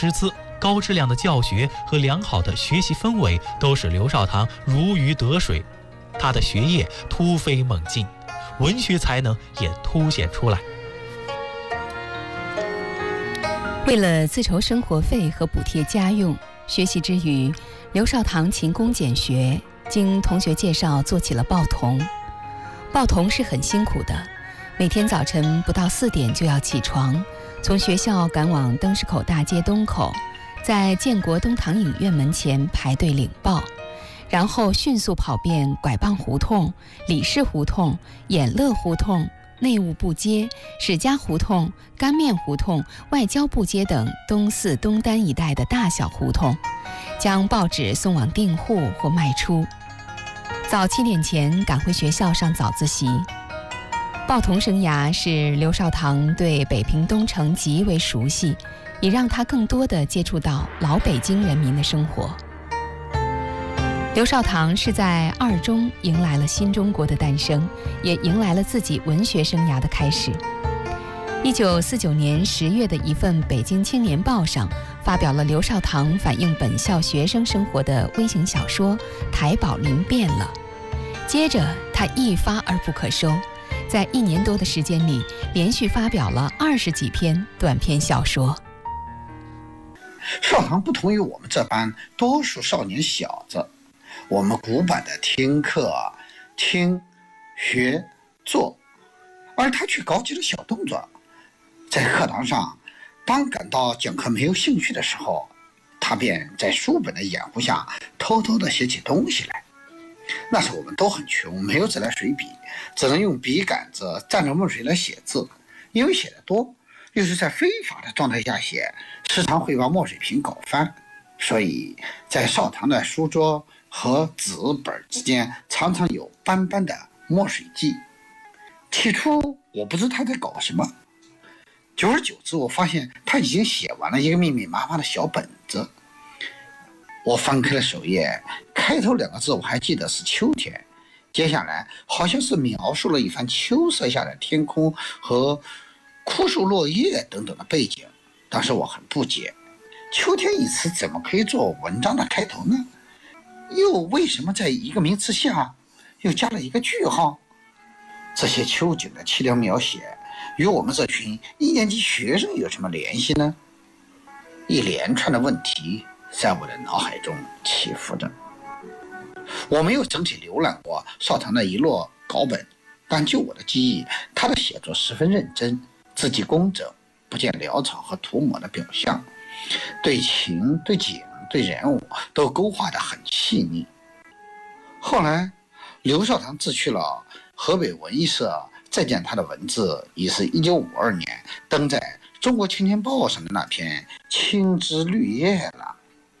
师资、高质量的教学和良好的学习氛围都使刘少棠如鱼得水，他的学业突飞猛进，文学才能也凸显出来。 为了自筹生活费和补贴家用，学习之余，刘少棠勤工俭学，经同学介绍做起了报童。报童是很辛苦的，每天早晨不到4点就要起床，从学校赶往灯市口大街东口，在建国东堂影院门前排队领报，然后迅速跑遍拐棒胡同、李氏胡同、衍乐胡同、内务部街、史家胡同、干面胡同、外交部街等东四东单一带的大小胡同，将报纸送往订户或卖出。早7点前赶回学校上早自习。报童生涯使刘少棠对北平东城极为熟悉，也让他更多地接触到老北京人民的生活。刘少棠是在2中迎来了新中国的诞生，也迎来了自己文学生涯的开始。1949年10月的一份《北京青年报》上发表了刘少棠反映本校学生生活的微型小说《台宝林变了》。接着他一发而不可收，在1年多的时间里连续发表了20几篇短篇小说。 少棠不同于我们这般多数少年小子，我们古板的听课、听、学、做，而他却高级的小动作。在课堂上，当感到讲课没有兴趣的时候，他便在书本的掩护下偷偷地写起东西来。那时我们都很穷，没有自来水笔，只能用笔杆子蘸着墨水来写字。因为写得多，又是在非法的状态下写，时常会把墨水瓶搞翻，所以在少棠的书桌和纸本之间常常有斑斑的墨水迹。起初我不知他在搞什么，久而久之我发现他已经写完了一个密密麻麻的小本子。我翻开了首页，开头2个字我还记得是秋天，接下来好像是描述了一番秋色下的天空和枯树落叶等等的背景。当时我很不解，秋天一词怎么可以做文章的开头呢？又为什么在一个名词下又加了一个句号？这些秋景的凄凉描写与我们这群1年级学生有什么联系呢？一连串的问题在我的脑海中起伏着。我没有整体浏览过少棠的一摞稿本，但就我的记忆，他的写作十分认真，字迹工整，不见潦草和涂抹的表象，对情、对景、对人物都勾画得很细腻。后来刘少棠自去了河北文艺社，再见他的文字已是1952年登在《中国青年报》上的那篇《青枝绿叶》了。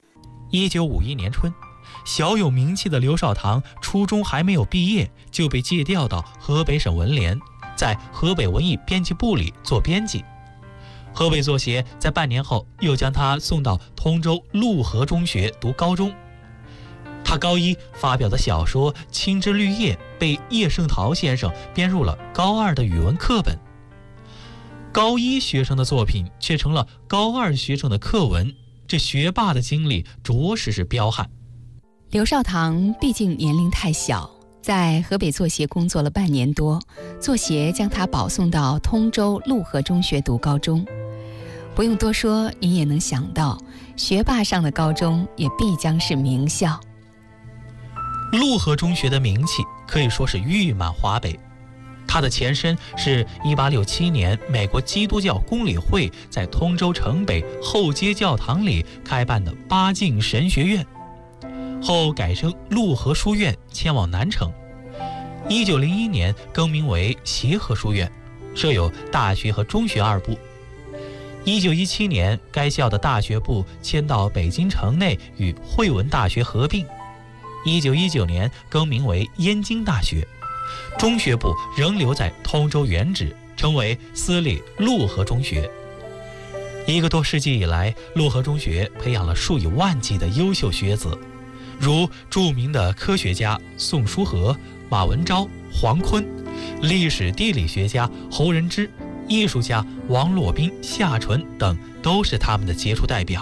1951年春，小有名气的刘少棠初中还没有毕业，就被借调到河北省文联，在河北文艺编辑部里做编辑。河北作协在半年后又将他送到通州陆河中学读高中。他高1发表的小说《青枝绿叶》被叶圣陶先生编入了高2的语文课本，高1学生的作品却成了高2学生的课文。这学霸的经历着实是彪悍。 刘少棠毕竟年龄太小，在河北作协工作了半年多，作协将他保送到通州陆河中学读高中。不用多说，你也能想到，学霸上的高中也必将是名校。 陆河中学的名气可以说是誉满华北。它的前身是1867年美国基督教公理会在通州城北后街教堂里开办的八敬神学院，后改称陆河书院，迁往南城。1901年更名为协和书院，设有大学和中学2部。1917年该校的大学部迁到北京城内与汇文大学合并。1919年更名为燕京大学，中学部仍留在通州原址，成为私立陆河中学。1个多世纪以来，陆河中学培养了数以万计的优秀学子，如著名的科学家宋书和、马文昭、黄坤，历史地理学家侯仁之，艺术家王洛宾、夏纯等，都是他们的杰出代表。